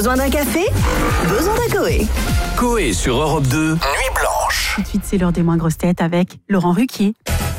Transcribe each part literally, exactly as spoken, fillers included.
Besoin d'un café? Besoin d'un Coé. Coé sur Europe deux, Nuit Blanche. Tout de suite, c'est l'heure des moins grosses têtes avec Laurent Ruquier.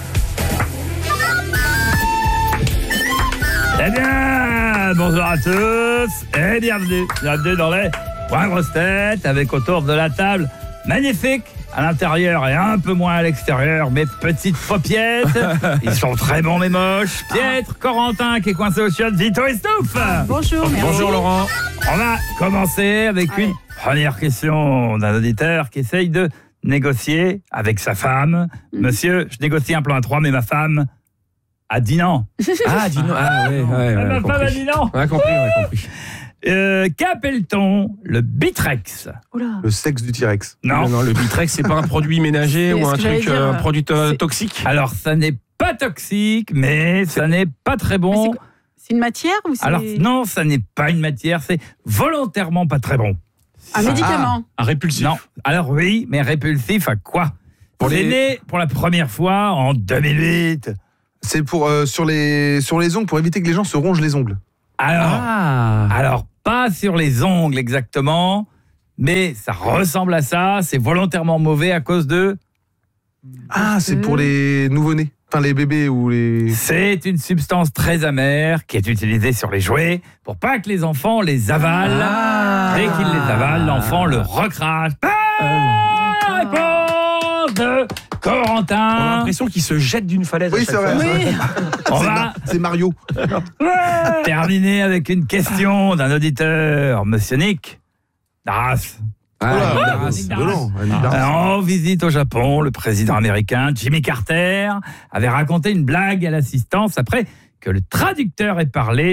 Eh bien, bonjour à tous et bienvenue. Bienvenue dans les moins grosses têtes avec autour de la table magnifique. À l'intérieur et un peu moins à l'extérieur, mes petites paupiettes. Ils sont très bons mais moches. Piètre, Corentin qui est coincé au chiottes, Vito et Stouff. Bonjour, merci. Bonjour Laurent. On va commencer avec une première question d'un auditeur qui essaye de négocier avec sa femme. Mm. Monsieur, je négocie un plan à trois, mais ma femme a dit non. Ah, dit non. Ah, ouais, ouais, ouais, ma compris. femme a dit non. On a compris, on a compris. Euh, qu'appelle-t-on le Bitrex? Oula. Le sexe du T-Rex. Non. Non, non, le Bitrex, c'est pas un produit ménager C'est ou ce un que j'allais truc, dire. euh, un produit to- C'est- toxique. Alors, ça n'est pas toxique, mais ça n'est pas très Mais bon. c'est quoi- C'est une matière ou c'est Alors, non, ça n'est pas une matière, c'est volontairement pas très bon. un médicament? Un répulsif. Non. Alors, oui, mais répulsif à quoi? Pour C'est les- né pour la première fois en deux mille huit. C'est pour euh, sur les sur les ongles pour éviter que les gens se rongent les ongles. Alors, Ah. alors, pas sur les ongles exactement, mais ça ressemble à ça. C'est volontairement mauvais à cause de... Ah, c'est pour les nouveau-nés, enfin les bébés ou les. C'est une substance très amère qui est utilisée sur les jouets pour pas que les enfants les avalent. Ah. Dès qu'ils les avalent, l'enfant le recrache. Ah, réponse de On a Corentin. l'impression qu'il se jette d'une falaise. à Oui, chaque c'est vrai. fois. Oui. On C'est va Ma- C'est Mario. terminer avec une question d'un auditeur, Monsieur Nick Darras. Ah, Oh là, ah, c'est c'est violent. Elle est bizarre. En visite au Japon, le président américain Jimmy Carter avait raconté une blague à l'assistance après que le traducteur ait parlé